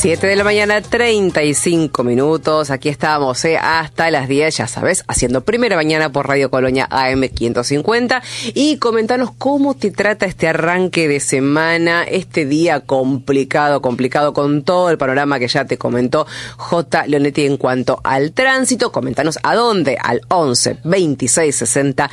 7 de la mañana, 35 minutos. Aquí estamos hasta las 10, ya sabes, haciendo Primera Mañana por Radio Colonia AM 550. Y comentanos cómo te trata este arranque de semana, este día complicado con todo el panorama que ya te comentó J. Leonetti en cuanto al tránsito. Comentanos a dónde, al 11 26 60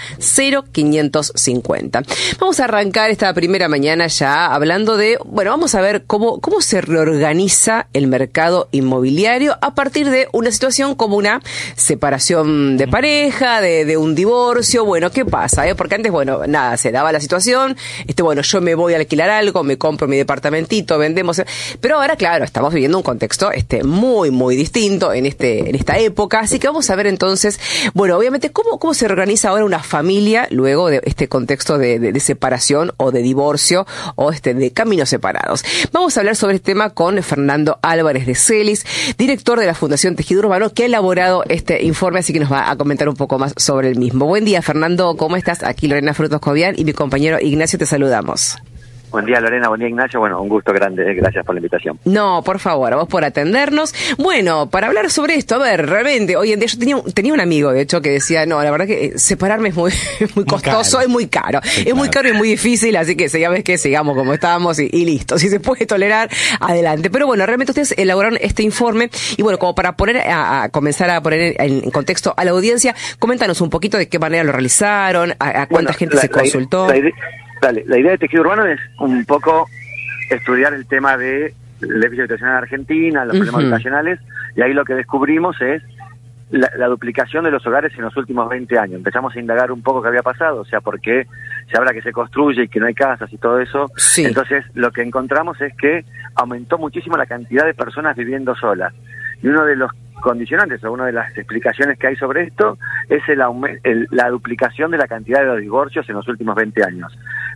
0550. Vamos a arrancar esta primera mañana ya hablando de, bueno, vamos a ver cómo se reorganiza el mercado inmobiliario a partir de una situación como una separación de pareja, de un divorcio. Bueno, ¿qué pasa? Porque antes, bueno, nada, se daba la situación, bueno, yo me voy a alquilar algo, me compro mi departamentito, vendemos, pero ahora, claro, estamos viviendo un contexto muy, muy distinto en esta época, así que vamos a ver entonces, bueno, obviamente, cómo se organiza ahora una familia luego de este contexto de separación o de divorcio o de caminos separados. Vamos a hablar sobre este tema con Fernando Álvarez de Celis, director de la Fundación Tejido Urbano, que ha elaborado este informe, así que nos va a comentar un poco más sobre el mismo. Buen día, Fernando, ¿cómo estás? Aquí Lorena Frutos Cobian y mi compañero Ignacio, te saludamos. Buen día, Lorena, buen día, Ignacio. Bueno, un gusto grande, gracias por la invitación. No, por favor, a vos por atendernos. Bueno, para hablar sobre esto, a ver, realmente, hoy en día yo tenía un amigo, de hecho, que decía, no, la verdad que separarme es muy costoso, es muy caro. Es muy caro y muy difícil, así que ya ves que sigamos como estábamos y listo. Si se puede tolerar, adelante. Pero bueno, realmente ustedes elaboraron este informe y bueno, como para comenzar a poner en contexto a la audiencia, coméntanos un poquito de qué manera lo realizaron, a cuánta gente se consultó. La idea de Tejido Urbano es un poco estudiar el tema de déficit habitacional en Argentina, los problemas habitacionales, y ahí lo que descubrimos es la duplicación de los hogares en los últimos 20 años. Empezamos a indagar un poco qué había pasado, o sea, por qué se habla que se construye y que no hay casas y todo eso. Sí. Entonces, lo que encontramos es que aumentó muchísimo la cantidad de personas viviendo solas. Y uno de los condicionantes, o una de las explicaciones que hay sobre esto, es la duplicación de la cantidad de divorcios en los últimos 20 años.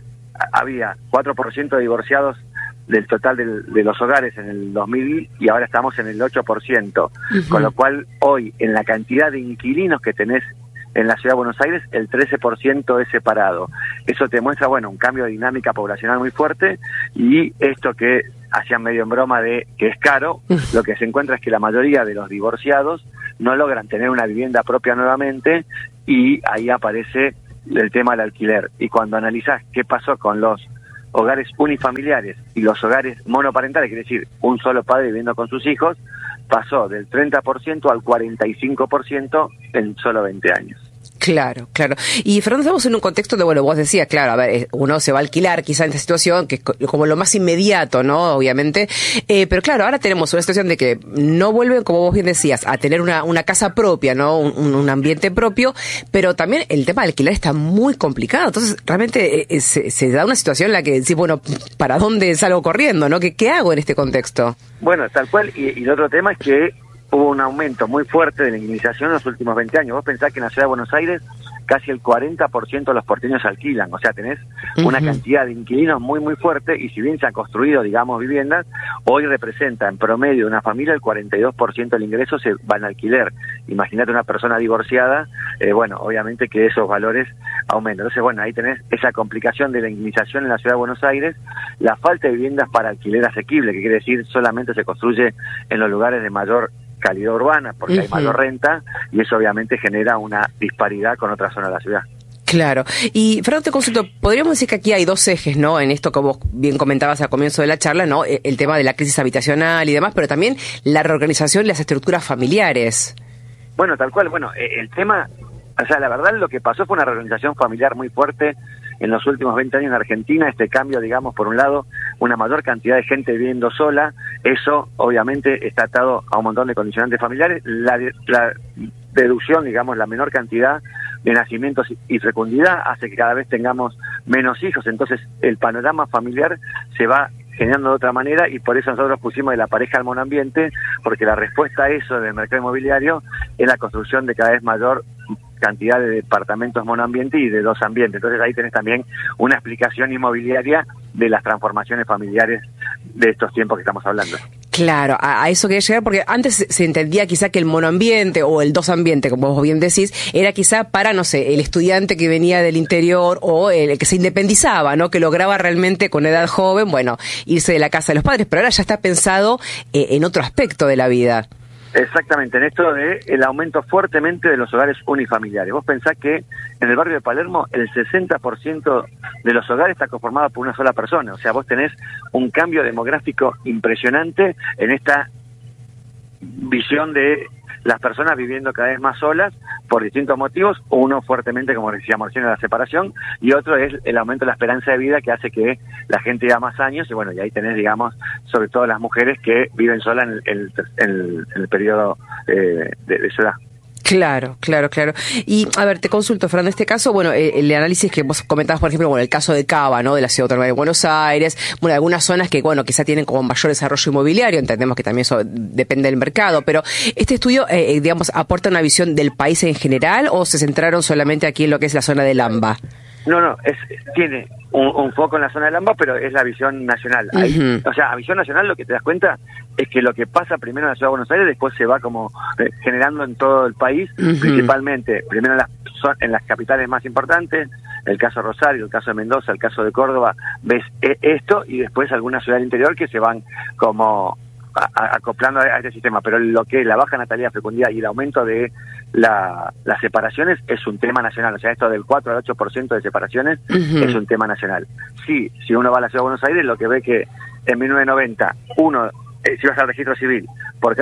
Había 4% de divorciados del total de los hogares en el 2000 y ahora estamos en el 8%, con lo cual hoy en la cantidad de inquilinos que tenés en la Ciudad de Buenos Aires, el 13% es separado. Eso te muestra, bueno, un cambio de dinámica poblacional muy fuerte, y esto que hacían medio en broma de que es caro, lo que se encuentra es que la mayoría de los divorciados no logran tener una vivienda propia nuevamente, y ahí aparece el tema del alquiler. Y cuando analizás qué pasó con los hogares unifamiliares y los hogares monoparentales, quiere decir un solo padre viviendo con sus hijos, pasó del 30% al 45% en solo 20 años. Claro. Y Fernando, estamos en un contexto de, bueno, vos decías, claro, a ver, uno se va a alquilar quizá en esta situación, que es como lo más inmediato, ¿no? Obviamente. Pero claro, ahora tenemos una situación de que no vuelven, como vos bien decías, a tener una casa propia, ¿no? Un ambiente propio, pero también el tema del alquiler está muy complicado. Entonces, realmente se da una situación en la que decís, bueno, ¿para dónde salgo corriendo, no? ¿Qué hago en este contexto? Bueno, tal cual. Y el otro tema es que hubo un aumento muy fuerte de la inquilinización en los últimos 20 años. Vos pensás que en la Ciudad de Buenos Aires casi el 40% de los porteños alquilan, o sea, tenés una cantidad de inquilinos muy, muy fuerte, y si bien se han construido, digamos, viviendas, hoy representa en promedio una familia el 42% del ingreso se va en alquiler. Imagínate una persona divorciada, bueno, obviamente que esos valores aumentan. Entonces, bueno, ahí tenés esa complicación de la inquilinización en la Ciudad de Buenos Aires, la falta de viviendas para alquiler asequible, que quiere decir solamente se construye en los lugares de mayor calidad urbana, porque hay mayor renta, y eso obviamente genera una disparidad con otras zonas de la ciudad. Claro. Y, Fernando, te consulto, podríamos decir que aquí hay dos ejes, ¿no? En esto que vos bien comentabas al comienzo de la charla, ¿no? El tema de la crisis habitacional y demás, pero también la reorganización de las estructuras familiares. Bueno, tal cual. Bueno, el tema, o sea, la verdad lo que pasó fue una reorganización familiar muy fuerte en los últimos 20 años en Argentina. Este cambio, digamos, por un lado, una mayor cantidad de gente viviendo sola, eso obviamente está atado a un montón de condicionantes familiares, la reducción, digamos, la menor cantidad de nacimientos y fecundidad hace que cada vez tengamos menos hijos, entonces el panorama familiar se va generando de otra manera, y por eso nosotros pusimos de la pareja al monoambiente, porque la respuesta a eso del mercado inmobiliario es la construcción de cada vez mayor cantidad de departamentos monoambiente y de dos ambientes. Entonces ahí tenés también una explicación inmobiliaria de las transformaciones familiares de estos tiempos que estamos hablando. Claro, a eso quería llegar, porque antes se entendía quizá que el monoambiente o el dos ambiente, como vos bien decís, era quizá para, no sé, el estudiante que venía del interior o el que se independizaba, ¿no? Que lograba realmente con edad joven, bueno, irse de la casa de los padres, pero ahora ya está pensado en otro aspecto de la vida. Exactamente, en esto de el aumento fuertemente de los hogares unifamiliares. Vos pensás que en el barrio de Palermo el 60% de los hogares está conformado por una sola persona. O sea, vos tenés un cambio demográfico impresionante en esta visión de las personas viviendo cada vez más solas por distintos motivos, uno fuertemente, como decíamos recién, la separación, y otro es el aumento de la esperanza de vida que hace que la gente viva más años, y bueno, y ahí tenés, digamos, sobre todo las mujeres que viven solas en el periodo de su edad. Claro. Y, a ver, te consulto, Fernando, en este caso, bueno, el análisis que vos comentabas, por ejemplo, bueno, el caso de Cava, ¿no?, de la Ciudad Autónoma de Buenos Aires, bueno, algunas zonas que, bueno, quizá tienen como mayor desarrollo inmobiliario, entendemos que también eso depende del mercado, pero ¿este estudio, digamos, aporta una visión del país en general o se centraron solamente aquí en lo que es la zona del AMBA? No, tiene un foco en la zona del AMBA, pero es la visión nacional. Ahí, o sea, a visión nacional lo que te das cuenta es que lo que pasa primero en la Ciudad de Buenos Aires después se va como generando en todo el país, principalmente, primero en las capitales más importantes, el caso de Rosario, el caso de Mendoza, el caso de Córdoba, ves esto, y después algunas ciudades del interior que se van como acoplando a este sistema, pero lo que es la baja natalidad, fecundidad y el aumento de las separaciones es un tema nacional. O sea, esto del 4 al 8% de separaciones es un tema nacional. Sí, si uno va a la Ciudad de Buenos Aires, lo que ve que en 1990 si vas al registro civil, por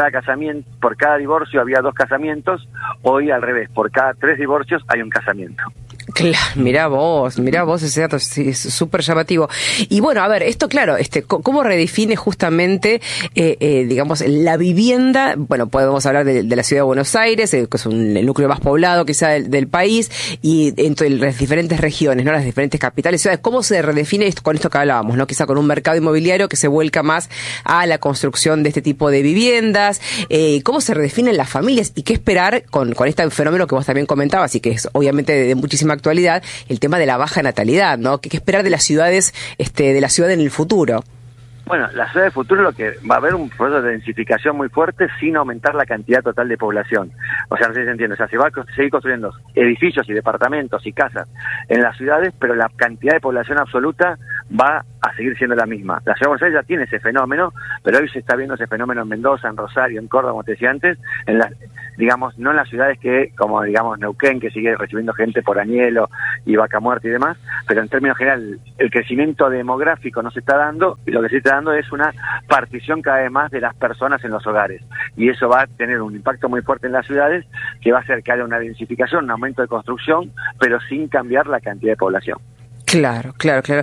cada divorcio había 2 casamientos, hoy al revés, por cada 3 divorcios hay un casamiento. Claro, mirá vos, ese dato sí, es súper llamativo. Y bueno, a ver, esto claro, ¿cómo redefine justamente, digamos, la vivienda? Bueno, podemos hablar de la Ciudad de Buenos Aires, que es el núcleo más poblado quizá del país, y entre las diferentes regiones, ¿no?, las diferentes capitales, ciudades. ¿Cómo se redefine esto, con esto que hablábamos, ¿no?, quizá con un mercado inmobiliario que se vuelca más a la construcción de este tipo de viviendas? ¿Cómo se redefinen las familias? ¿Y qué esperar con este fenómeno que vos también comentabas y que es obviamente de muchísima actualidad, el tema de la baja natalidad, ¿no? ¿Qué esperar de las ciudades, de la ciudad en el futuro? Bueno, la ciudad del futuro lo que va a haber un proceso de densificación muy fuerte sin aumentar la cantidad total de población. O sea, no sé si se entiende, o sea, se va a seguir construyendo edificios y departamentos y casas en las ciudades, pero la cantidad de población absoluta va a seguir siendo la misma. La Ciudad de Buenos Aires ya tiene ese fenómeno, pero hoy se está viendo ese fenómeno en Mendoza, en Rosario, en Córdoba, como te decía antes, digamos, no en las ciudades como digamos Neuquén, que sigue recibiendo gente por Añelo y Vaca Muerta y demás, pero en términos general el crecimiento demográfico no se está dando, y lo que se está dando es una partición cada vez más de las personas en los hogares, y eso va a tener un impacto muy fuerte en las ciudades, que va a hacer que haya una densificación, un aumento de construcción, pero sin cambiar la cantidad de población. Claro.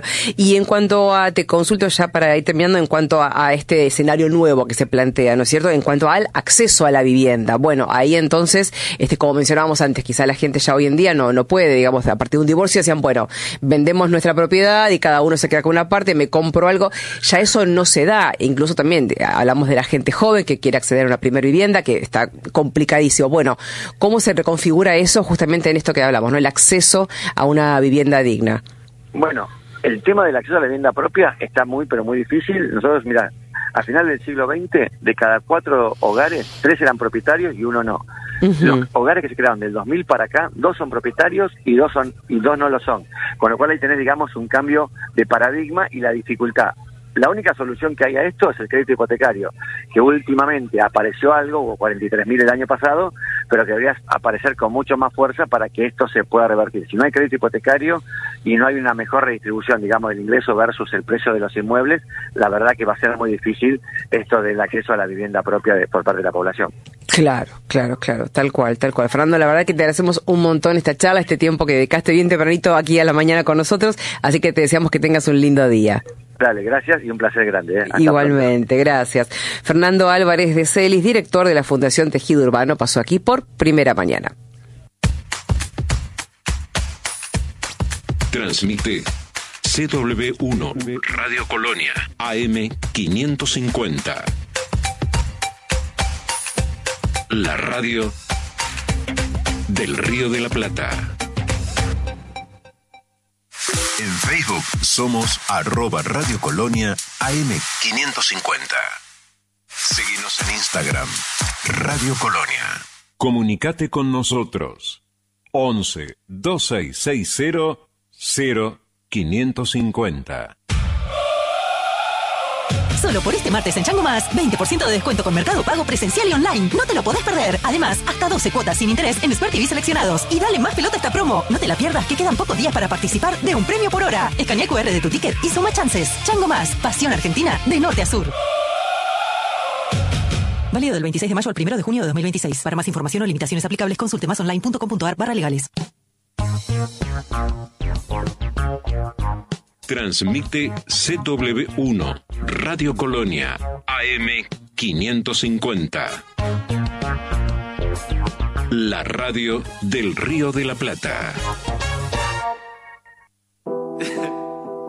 Y en cuanto te consulto ya para ir terminando, en cuanto a este escenario nuevo que se plantea, ¿no es cierto?, en cuanto al acceso a la vivienda. Bueno, ahí entonces, como mencionábamos antes, quizá la gente ya hoy en día no puede, digamos, a partir de un divorcio, decían, bueno, vendemos nuestra propiedad y cada uno se queda con una parte, me compro algo. Ya eso no se da. Incluso también hablamos de la gente joven que quiere acceder a una primera vivienda, que está complicadísimo. Bueno, ¿cómo se reconfigura eso justamente en esto que hablamos, ¿no?, el acceso a una vivienda digna? Bueno, el tema del acceso a la vivienda propia está muy, pero muy difícil. Nosotros, mira, a final del siglo XX, de cada 4 hogares, 3 eran propietarios y 1 no. Los hogares que se crearon del 2000 para acá, 2 son propietarios y 2 no lo son. Con lo cual ahí tenés, digamos, un cambio de paradigma y la dificultad. La única solución que hay a esto es el crédito hipotecario, que últimamente apareció algo, hubo 43.000 el año pasado, pero que debería aparecer con mucho más fuerza para que esto se pueda revertir. Si no hay crédito hipotecario y no hay una mejor redistribución, digamos, del ingreso versus el precio de los inmuebles, la verdad que va a ser muy difícil esto del acceso a la vivienda propia por parte de la población. Claro, tal cual. Fernando, la verdad que te agradecemos un montón esta charla, este tiempo que dedicaste bien tempranito aquí a la mañana con nosotros, así que te deseamos que tengas un lindo día. Dale, gracias y un placer grande. Igualmente, pronto. Gracias. Fernando Álvarez de Celis, director de la Fundación Tejido Urbano, pasó aquí por Primera Mañana. Transmite CW1 Radio Colonia AM 550. La radio del Río de la Plata. En Facebook somos @Radio Colonia AM 550. Síguenos en Instagram, Radio Colonia. Comunicate con nosotros. 11 2660 0550. Solo por este martes en Chango Más, 20% de descuento con Mercado Pago presencial y online. No te lo podés perder. Además, hasta 12 cuotas sin interés en Smart TV seleccionados. Y dale más pelota a esta promo. No te la pierdas, que quedan pocos días para participar de un premio por hora. Escanea el QR de tu ticket y suma chances. Chango Más, pasión argentina de norte a sur. Válido del 26 de mayo al 1 de junio de 2026. Para más información o limitaciones aplicables, consulte masonline.com.ar/legales. Transmite CW1, Radio Colonia, AM 550. La radio del Río de la Plata.